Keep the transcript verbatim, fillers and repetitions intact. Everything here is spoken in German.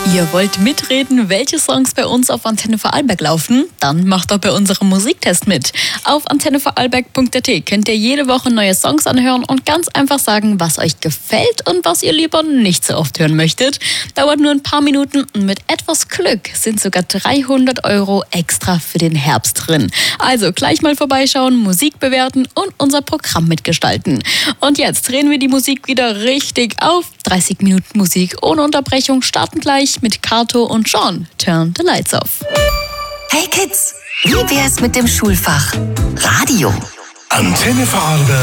Ihr wollt mitreden, welche Songs bei uns auf Antenne Vorarlberg laufen? Dann macht doch bei unserem Musiktest mit. Auf antenne vorarlberg punkt a t könnt ihr jede Woche neue Songs anhören und ganz einfach sagen, was euch gefällt und was ihr lieber nicht so oft hören möchtet. Dauert nur ein paar Minuten und mit etwas Glück sind sogar dreihundert Euro extra für den Herbst drin. Also gleich mal vorbeischauen, Musik bewerten und unser Programm mitgestalten. Und jetzt drehen wir die Musik wieder richtig auf. dreißig Minuten Musik ohne Unterbrechung starten gleich mit Kato und Sean. Turn the lights off. Hey Kids, wie wär's mit dem Schulfach Radio? Antenne Vorarlberg.